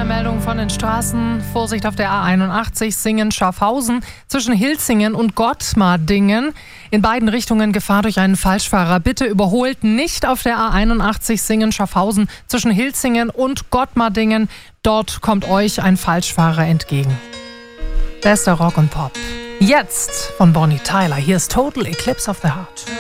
Meldung von den Straßen. Vorsicht auf der A81 Singen-Schaffhausen zwischen Hilsingen und Gottmardingen. In beiden Richtungen Gefahr durch einen Falschfahrer. Bitte überholt nicht auf der A81 Singen-Schaffhausen zwischen Hilsingen und Gottmardingen. Dort kommt euch ein Falschfahrer entgegen. Bester Rock und Pop. Jetzt von Bonnie Tyler. Hier ist Total Eclipse of the Heart.